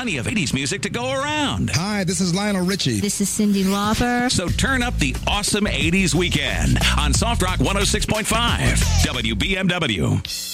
plenty of 80s music to go around. Hi, this is Lionel Richie. This is Cyndi Lauper. So turn up the awesome 80s weekend on Soft Rock 106.5 WBMW.